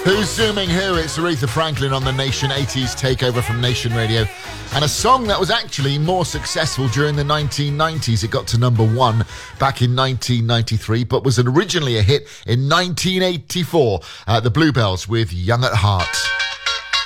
Who's Zooming Who? It's Aretha Franklin on the Nation 80s takeover from Nation Radio. And a song that was actually more successful during the 1990s. It got to number one back in 1993, but was originally a hit in 1984. The Bluebells with Young at Heart.